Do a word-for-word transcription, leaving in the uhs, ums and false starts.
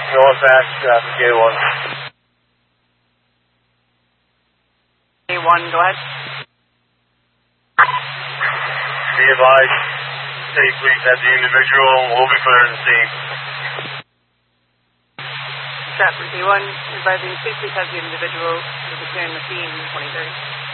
Northwest, traffic A one. A one, go ahead. Be advised, take please that the individual will be cleared and safe. Stratford A one, advising please please have the individual will be clearing the scene twenty thirty.